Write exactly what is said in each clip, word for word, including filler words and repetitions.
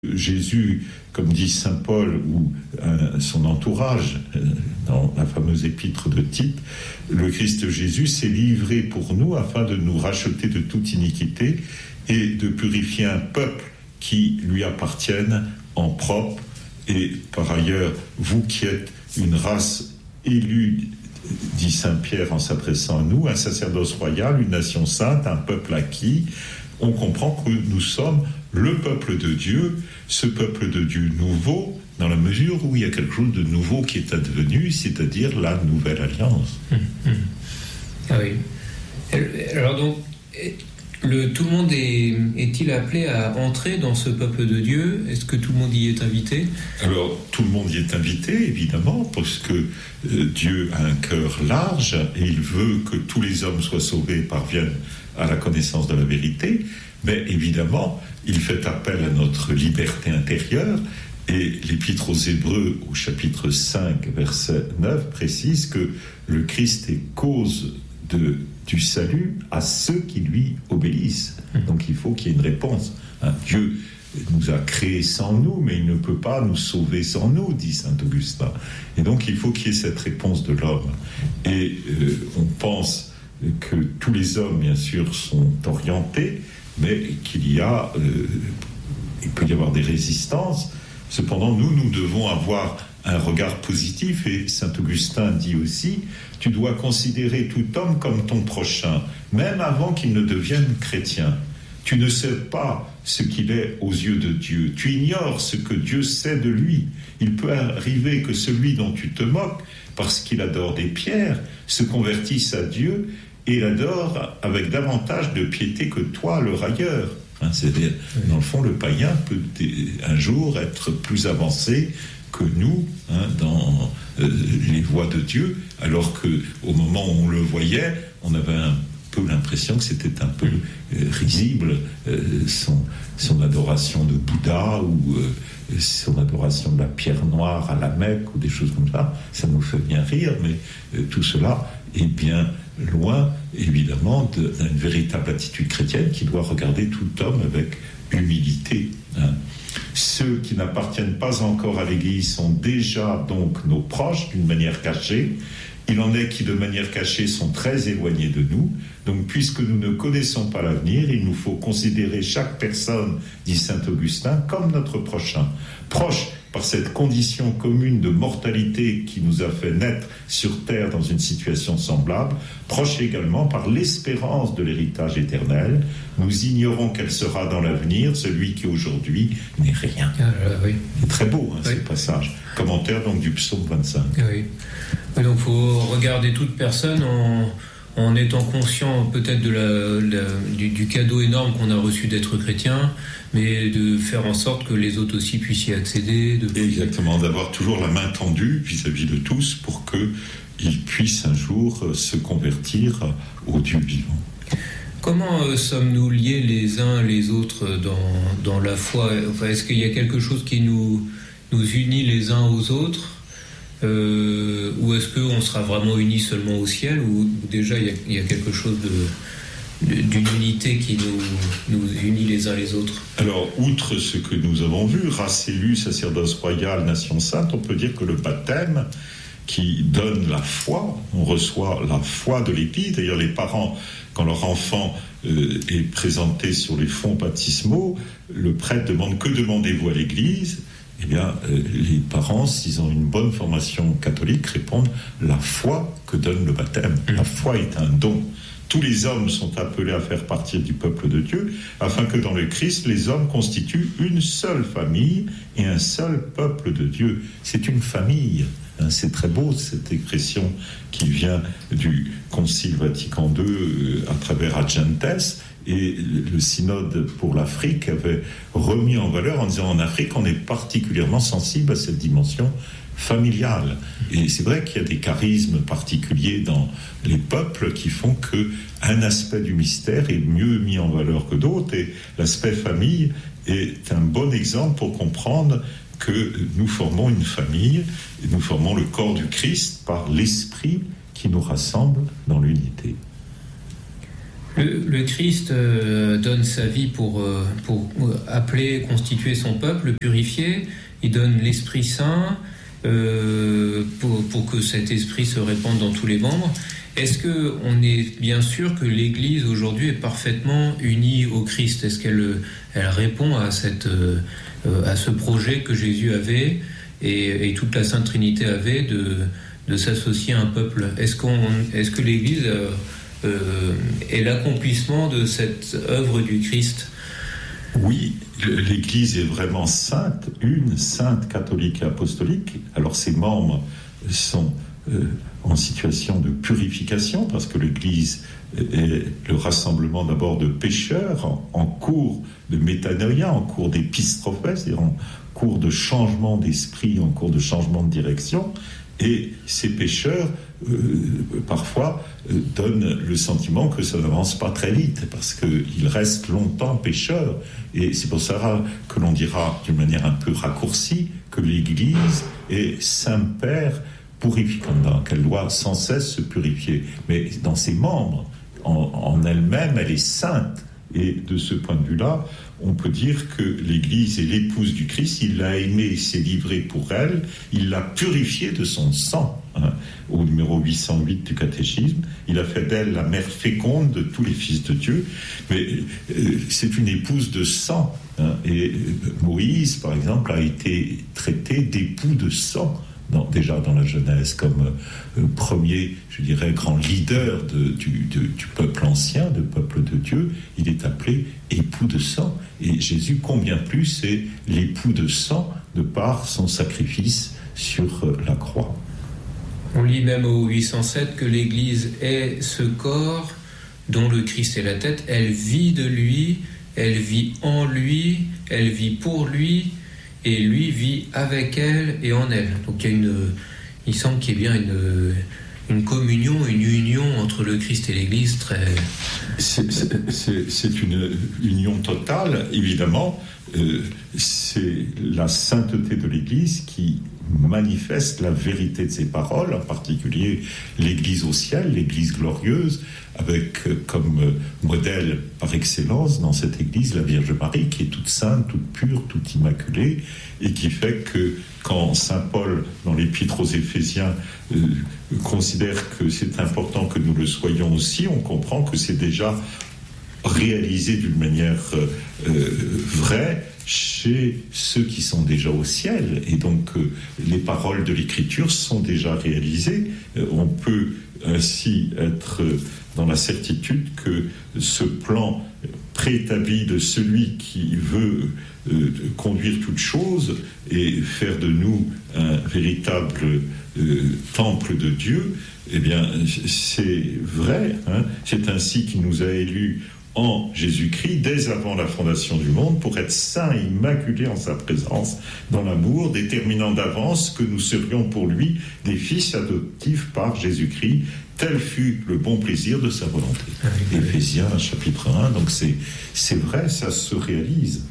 Jésus, comme dit saint Paul ou euh, son entourage, euh, dans la fameuse épître de Tite, le Christ Jésus s'est livré pour nous afin de nous racheter de toute iniquité et de purifier un peuple qui lui appartienne en propre. Et par ailleurs, vous qui êtes une race élue, dit saint Pierre en s'adressant à nous, un sacerdoce royal, une nation sainte, un peuple acquis, on comprend que nous sommes le peuple de Dieu, ce peuple de Dieu nouveau, dans la mesure où il y a quelque chose de nouveau qui est advenu, c'est-à-dire la nouvelle alliance. Mmh, mmh. Ah oui. Alors donc, le, tout le monde est, est-il appelé à entrer dans ce peuple de Dieu ? Est-ce que tout le monde y est invité ? Alors, tout le monde y est invité, évidemment, parce que euh, Dieu a un cœur large et il veut que tous les hommes soient sauvés et parviennent à la connaissance de la vérité. Mais évidemment, il fait appel à notre liberté intérieure et l'Épître aux Hébreux, au chapitre cinq, verset neuf, précise que le Christ est cause de, du salut à ceux qui lui obéissent. Donc il faut qu'il y ait une réponse. Hein, Dieu nous a créés sans nous, mais il ne peut pas nous sauver sans nous, dit saint Augustin. Et donc il faut qu'il y ait cette réponse de l'homme. Et euh, on pense que tous les hommes, bien sûr, sont orientés, mais qu'il y a, euh, il peut y avoir des résistances. Cependant, nous, nous devons avoir un regard positif, et saint Augustin dit aussi, tu dois considérer tout homme comme ton prochain, même avant qu'il ne devienne chrétien. Tu ne sais pas ce qu'il est aux yeux de Dieu, tu ignores ce que Dieu sait de lui. Il peut arriver que celui dont tu te moques, parce qu'il adore des pierres, se convertisse à Dieu et l'adore avec davantage de piété que toi, le railleur. Hein, c'est-à-dire, oui. Dans le fond, le païen peut un jour être plus avancé que nous hein, dans euh, les voies de Dieu, alors qu'au moment où on le voyait, on avait un peu l'impression que c'était un peu euh, risible, euh, son, son adoration de Bouddha ou euh, son adoration de la pierre noire à la Mecque ou des choses comme ça. Ça nous fait bien rire, mais euh, tout cela est bien loin, évidemment, d'une véritable attitude chrétienne qui doit regarder tout homme avec humilité. Hein. Ceux qui n'appartiennent pas encore à l'Église sont déjà donc nos proches d'une manière cachée. Il en est qui, de manière cachée, sont très éloignés de nous. Donc, puisque nous ne connaissons pas l'avenir, il nous faut considérer chaque personne, dit saint Augustin, comme notre prochain. Proche par cette condition commune de mortalité qui nous a fait naître sur terre dans une situation semblable, proche également par l'espérance de l'héritage éternel. Nous ignorons quel sera dans l'avenir celui qui aujourd'hui n'est rien. Ah, euh, oui. C'est très beau, hein, oui. ce passage. Commentaire donc du psaume vingt-cinq. Oui. Et donc il faut regarder toute personne en, en étant conscient peut-être de la, la, du, du cadeau énorme qu'on a reçu d'être chrétien, mais de faire en sorte que les autres aussi puissent y accéder. De... Exactement, d'avoir toujours la main tendue vis-à-vis de tous pour qu'ils puissent un jour se convertir au Dieu vivant. Comment euh, sommes-nous liés les uns les autres dans, dans la foi ? Enfin, est-ce qu'il y a quelque chose qui nous, nous unit les uns aux autres ? Euh, ou est-ce qu'on sera vraiment unis seulement au ciel, ou, ou déjà il y, a, il y a quelque chose de, de, d'une unité qui nous, nous unit les uns les autres ? Alors, outre ce que nous avons vu, race élue, sacerdoce royal, nation sainte, on peut dire que le baptême qui donne la foi, on reçoit la foi de l'Église. D'ailleurs, les parents, quand leur enfant euh, est présenté sur les fonds baptismaux, le prêtre demande « Que demandez-vous à l'Église ?» Eh bien, euh, les parents, s'ils ont une bonne formation catholique, répondent « La foi que donne le baptême. Mmh. La foi est un don. Tous les hommes sont appelés à faire partie du peuple de Dieu, afin que dans le Christ, les hommes constituent une seule famille et un seul peuple de Dieu. » C'est une famille. Hein, c'est très beau, cette expression qui vient du Concile Vatican deux euh, à travers Agentes. Et le synode pour l'Afrique avait remis en valeur en disant en Afrique, on est particulièrement sensible à cette dimension familiale. Et c'est vrai qu'il y a des charismes particuliers dans les peuples qui font qu'un aspect du mystère est mieux mis en valeur que d'autres. Et l'aspect famille est un bon exemple pour comprendre que nous formons une famille, et nous formons le corps du Christ par l'esprit qui nous rassemble dans l'unité. Le, le Christ euh, donne sa vie pour, euh, pour appeler, constituer son peuple, le purifier. Il donne l'Esprit Saint euh, pour, pour que cet esprit se répande dans tous les membres. Est-ce qu'on est bien sûr que l'Église aujourd'hui est parfaitement unie au Christ ? Est-ce qu'elle elle répond à, cette, euh, à ce projet que Jésus avait et, et toute la Sainte Trinité avait de, de s'associer à un peuple ? Est-ce, qu'on, est-ce que l'Église euh, euh, est l'accomplissement de cette œuvre du Christ ? Oui, l'Église est vraiment sainte, une, sainte, catholique et apostolique. Alors ses membres sont euh, en situation de purification, parce que l'Église est le rassemblement d'abord de pécheurs en, en cours de métanoïa, en cours d'épistrophèse, c'est-à-dire en cours de changement d'esprit, en cours de changement de direction. Et ces pécheurs, euh, parfois, euh, donnent le sentiment que ça n'avance pas très vite, parce qu'ils restent longtemps pécheurs. Et c'est pour ça que l'on dira, d'une manière un peu raccourcie, que l'Église est Saint-Père purificanda, qu'elle doit sans cesse se purifier. Mais dans ses membres, en, en elle-même, elle est sainte. Et de ce point de vue-là, on peut dire que l'Église est l'épouse du Christ. Il l'a aimée, il s'est livré pour elle, il l'a purifiée de son sang. Hein, au numéro huit cent huit du catéchisme, il a fait d'elle la mère féconde de tous les fils de Dieu. Mais euh, c'est une épouse de sang. Hein, et Moïse, par exemple, a été traité d'époux de sang. Dans, déjà dans la Genèse, comme euh, premier, je dirais, grand leader de, du, de, du peuple ancien, du peuple de Dieu, il est appelé époux de sang. Et Jésus, combien plus, est l'époux de sang de par son sacrifice sur euh, la croix. On lit même au huit cent sept que l'Église est ce corps dont le Christ est la tête. Elle vit de lui, elle vit en lui, elle vit pour lui, et lui vit avec elle et en elle. Donc il y a une, il semble qu'il y ait bien une, une communion, une union entre le Christ et l'Église très... C'est, c'est, c'est, c'est une union totale, évidemment. Euh, c'est la sainteté de l'Église qui manifeste la vérité de ses paroles, en particulier l'Église au ciel, l'Église glorieuse, avec comme modèle par excellence dans cette Église la Vierge Marie, qui est toute sainte, toute pure, toute immaculée, et qui fait que quand saint Paul, dans l'Épître aux Éphésiens, euh, considère que c'est important que nous le soyons aussi, on comprend que c'est déjà réalisé d'une manière euh, vraie chez ceux qui sont déjà au ciel. Et donc euh, les paroles de l'Écriture sont déjà réalisées. Euh, on peut ainsi être dans la certitude que ce plan préétabli de celui qui veut euh, conduire toute chose et faire de nous un véritable euh, temple de Dieu, eh bien c'est vrai, hein, c'est ainsi qu'il nous a élus en Jésus-Christ, dès avant la fondation du monde, pour être saints et immaculés en sa présence, dans l'amour, déterminant d'avance que nous serions pour lui des fils adoptifs par Jésus-Christ. Tel fut le bon plaisir de sa volonté. Éphésiens, chapitre un, donc c'est, c'est vrai, ça se réalise.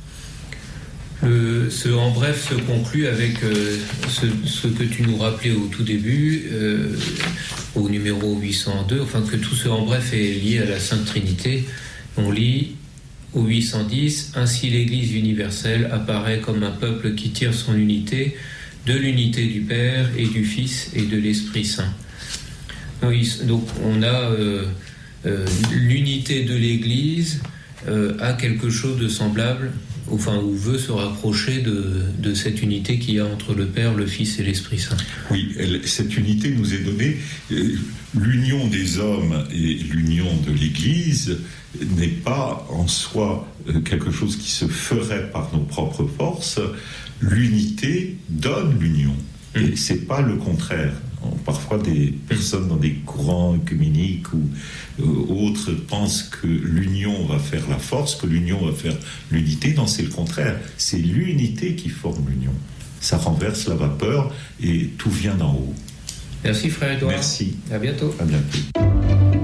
Euh, ce en bref se conclut avec euh, ce, ce que tu nous rappelais au tout début, euh, au numéro huit cent deux, enfin que tout ce en bref est lié à la Sainte Trinité. On lit au huit cent dix, ainsi l'Église universelle apparaît comme un peuple qui tire son unité de l'unité du Père et du Fils et de l'Esprit Saint. Donc on a euh, euh, l'unité de l'Église euh, a quelque chose de semblable, enfin, ou veut se rapprocher de, de cette unité qu'il y a entre le Père, le Fils et l'Esprit Saint. Oui, elle, cette unité nous est donnée. L'union des hommes et l'union de l'Église n'est pas en soi quelque chose qui se ferait par nos propres forces. L'unité donne l'union, et c'est pas le contraire. Parfois, des personnes dans des courants œcuméniques ou euh, autres pensent que l'union va faire la force, que l'union va faire l'unité. Non, c'est le contraire. C'est l'unité qui forme l'union. Ça renverse la vapeur et tout vient d'en haut. Merci, frère Édouard. Merci. À bientôt. À bientôt.